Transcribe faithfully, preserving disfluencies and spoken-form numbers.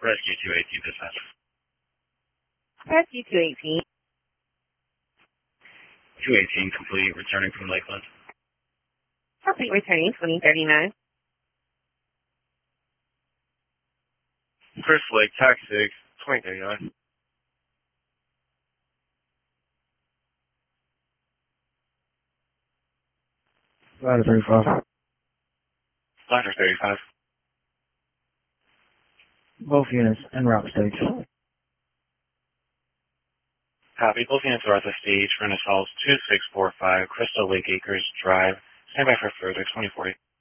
Rescue two eighteen dispatch. Rescue two eighteen. two eighteen complete, returning from Lakeland. Complete returning twenty thirty-nine. Chris Lake, tax six, twenty thirty-nine. Ladder thirty-five. Ladder thirty-five. Both units en route stage. Copy. Both units are at the stage for an assault two six four five Crystal Lake Acres Drive. Stand by for further twenty forty.